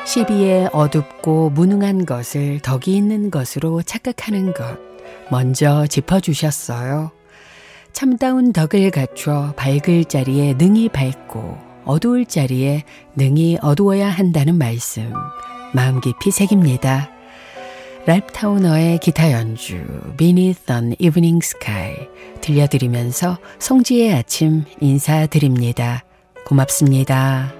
시비에 어둡고 무능한 것을 덕이 있는 것으로 착각하는 것 먼저 짚어주셨어요. 참다운 덕을 갖춰 밝을 자리에 능히 밝고 어두울 자리에 능히 어두워야 한다는 말씀 마음 깊이 새깁니다. 랄프 타우너의 기타 연주 Beneath an Evening Sky 들려드리면서 송지의 아침 인사드립니다. 고맙습니다.